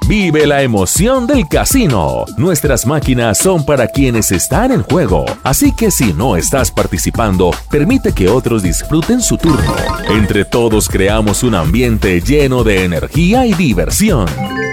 Vive la emoción del casino. Nuestras máquinas son para quienes están en juego, así que si no estás participando, permite que otros disfruten su turno. Entre todos creamos un ambiente lleno de energía y diversión.